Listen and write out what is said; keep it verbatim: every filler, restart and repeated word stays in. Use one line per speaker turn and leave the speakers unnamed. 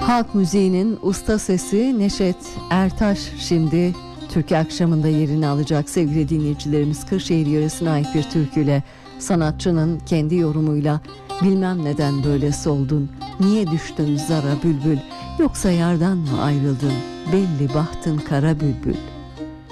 Halk müziğinin usta sesi Neşet Ertaş şimdi Türkiye akşamında yerini alacak sevgili dinleyicilerimiz. Kırşehir yöresine ait bir türküyle, sanatçının kendi yorumuyla bilmem neden böyle soldun, niye düştün zara bülbül, yoksa yardan mı ayrıldın, belli bahtın kara bülbül.